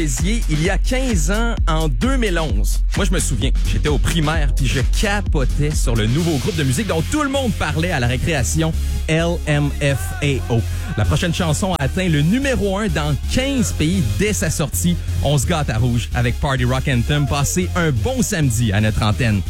Il y a 15 ans, en 2011. Moi, je me souviens, j'étais au primaire puis je capotais sur le nouveau groupe de musique dont tout le monde parlait à la récréation, LMFAO. La prochaine chanson a atteint le numéro 1 dans 15 pays dès sa sortie. On se gâte à rouge avec Party Rock Anthem. Passez un bon samedi à notre antenne.